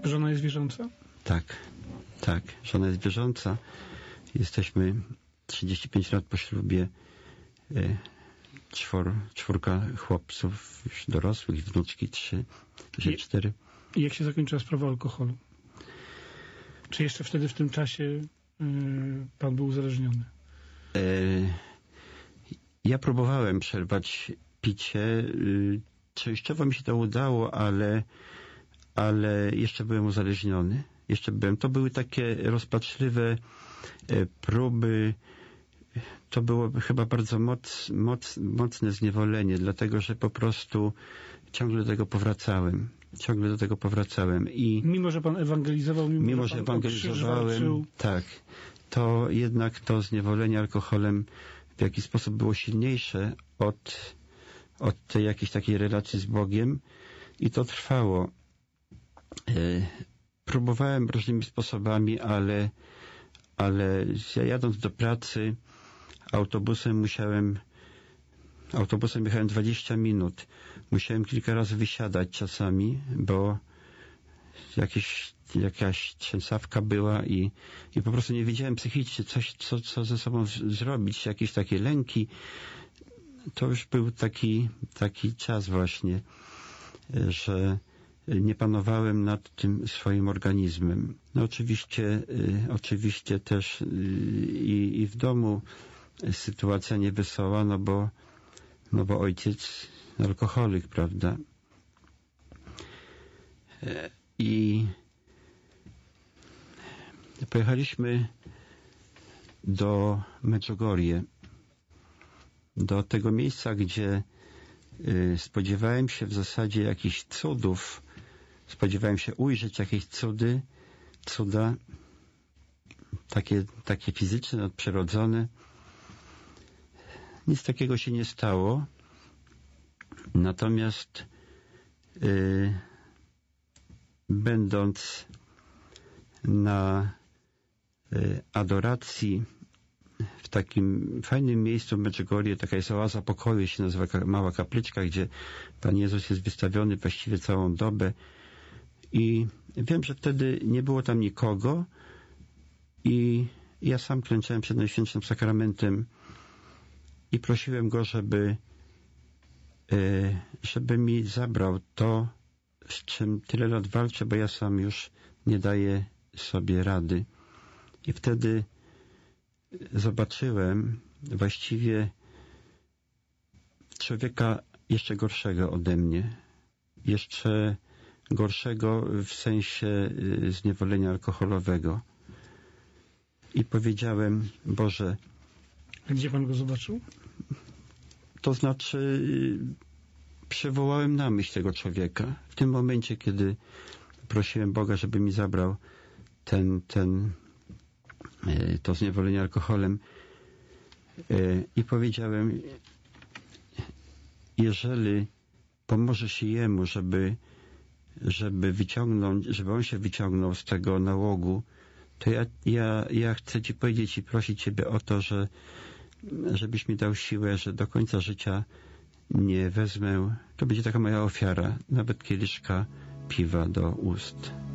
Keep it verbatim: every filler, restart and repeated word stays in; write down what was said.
Żona jest wierząca? Tak, tak. Żona jest wierząca. Jesteśmy trzydzieści pięć lat po ślubie. Czwor, czwórka chłopców już dorosłych, wnuczki trzy, że cztery. I jak się zakończyła sprawa alkoholu? Czy jeszcze wtedy w tym czasie yy, pan był uzależniony? E, ja próbowałem przerwać picie. Yy, częściowo mi się to udało, ale, ale jeszcze byłem uzależniony. Jeszcze byłem. To były takie rozpaczliwe e, próby. To było chyba bardzo moc, moc, mocne zniewolenie, dlatego że po prostu ciągle do tego powracałem. Ciągle do tego powracałem. I mimo, że pan ewangelizował, mimo, mimo że, że pan ewangelizowałem, tak, to jednak to zniewolenie alkoholem w jakiś sposób było silniejsze od, od tej jakiejś takiej relacji z Bogiem i to trwało. E, próbowałem różnymi sposobami, ale, ale ja jadąc do pracy autobusem musiałem autobusem jechałem dwadzieścia minut. Musiałem kilka razy wysiadać czasami, bo jakieś, jakaś trzęsawka była i, i po prostu nie wiedziałem psychicznie coś, co, co ze sobą zrobić. Jakieś takie lęki. To już był taki, taki czas właśnie, że nie panowałem nad tym swoim organizmem. No oczywiście, y, oczywiście też y, i, i w domu sytuacja niewesoła, no bo, no bo ojciec alkoholik, prawda? I pojechaliśmy do Medjugorje, do tego miejsca, gdzie y, spodziewałem się w zasadzie jakichś cudów, spodziewałem się ujrzeć jakieś cudy, cuda, takie, takie fizyczne, nadprzyrodzone. Nic takiego się nie stało. Natomiast yy, będąc na yy, adoracji w takim fajnym miejscu w Medjugorje, taka jest oaza pokoju, się nazywa mała kapliczka, gdzie Pan Jezus jest wystawiony właściwie całą dobę i wiem, że wtedy nie było tam nikogo i ja sam klęczałem przed Najświętszym Sakramentem i prosiłem Go, żeby żeby mi zabrał to, z czym tyle lat walczę, bo ja sam już nie daję sobie rady. I wtedy zobaczyłem właściwie człowieka jeszcze gorszego ode mnie. Jeszcze gorszego w sensie zniewolenia alkoholowego. I powiedziałem, Boże... A gdzie pan go zobaczył? To znaczy przywołałem na myśl tego człowieka. W tym momencie, kiedy prosiłem Boga, żeby mi zabrał ten, ten, to zniewolenie alkoholem i powiedziałem, jeżeli pomoże się jemu, żeby, żeby wyciągnąć, żeby on się wyciągnął z tego nałogu, to ja, ja, ja chcę Ci powiedzieć i prosić Ciebie o to, że żebyś mi dał siłę, że do końca życia nie wezmę, to będzie taka moja ofiara, nawet kieliszka piwa do ust.